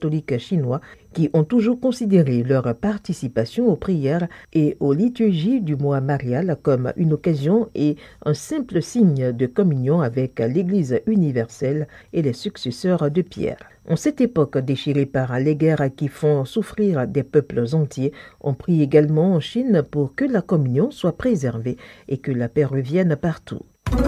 catholiques chinois qui ont toujours considéré leur participation aux prières et aux liturgies du mois marial comme une occasion et un simple signe de communion avec l'Église universelle et les successeurs de Pierre. En cette époque déchirée par les guerres qui font souffrir des peuples entiers, on prie également en Chine pour que la communion soit préservée et que la paix revienne partout.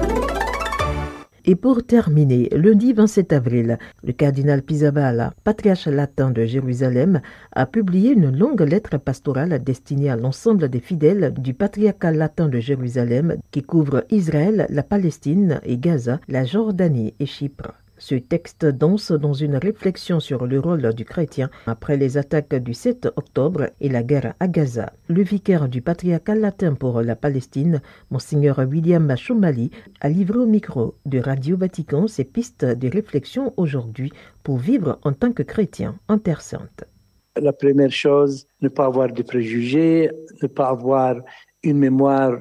Et pour terminer, lundi 27 avril, le cardinal Pizzaballa, patriarche latin de Jérusalem, a publié une longue lettre pastorale destinée à l'ensemble des fidèles du patriarcat latin de Jérusalem qui couvre Israël, la Palestine et Gaza, la Jordanie et Chypre. Ce texte danse dans une réflexion sur le rôle du chrétien après les attaques du 7 octobre et la guerre à Gaza. Le vicaire du patriarcat latin pour la Palestine, Monseigneur William Chomali, a livré au micro de Radio Vatican ses pistes de réflexion aujourd'hui pour vivre en tant que chrétien en Terre Sainte. La première chose, ne pas avoir de préjugés, ne pas avoir une mémoire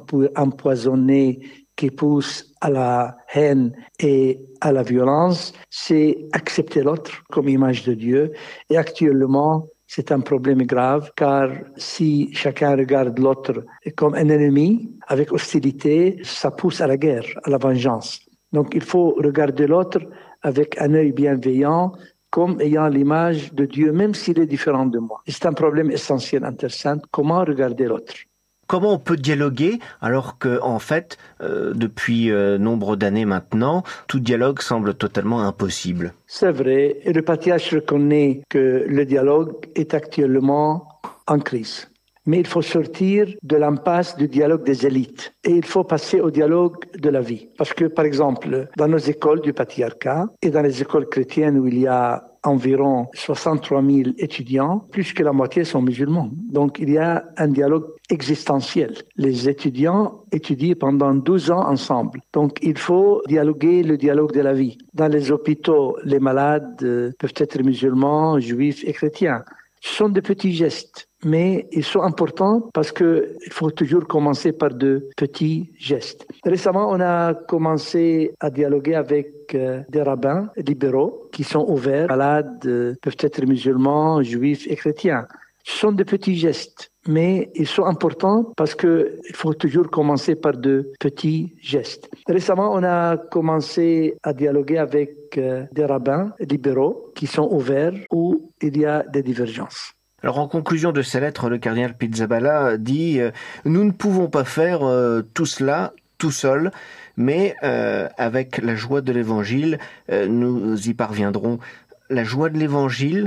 empoisonnée qui pousse à la haine et à la violence, c'est accepter l'autre comme image de Dieu. Et actuellement, c'est un problème grave, car si chacun regarde l'autre comme un ennemi, avec hostilité, ça pousse à la guerre, à la vengeance. Donc il faut regarder l'autre avec un œil bienveillant, comme ayant l'image de Dieu, même s'il est différent de moi. C'est un problème essentiel en Terre Sainte, comment regarder l'autre. Comment on peut dialoguer alors que, en fait, depuis nombre d'années maintenant, tout dialogue semble totalement impossible? C'est vrai, et le patriarche reconnaît que le dialogue est actuellement en crise. Mais il faut sortir de l'impasse du dialogue des élites et il faut passer au dialogue de la vie. Parce que, par exemple, dans nos écoles du patriarcat et dans les écoles chrétiennes où il y a environ 63 000 étudiants, plus que la moitié sont musulmans. Donc, il y a un dialogue existentiel. Les étudiants étudient pendant 12 ans ensemble. Donc, il faut dialoguer le dialogue de la vie. Dans les hôpitaux, les malades peuvent être musulmans, juifs et chrétiens. Ce sont de petits gestes, mais ils sont importants parce qu'il faut toujours commencer par de petits gestes. Récemment, on a commencé à dialoguer avec des rabbins libéraux qui sont ouverts. Les malades peuvent être musulmans, juifs et chrétiens. Ce sont de petits gestes, mais ils sont importants parce qu'il faut toujours commencer par de petits gestes. Récemment, on a commencé à dialoguer avec des rabbins libéraux qui sont ouverts où il y a des divergences. Alors en conclusion de sa lettre, le cardinal Pizzaballa dit « Nous ne pouvons pas faire tout cela tout seul, mais avec la joie de l'Évangile, nous y parviendrons. » La joie de l'Évangile,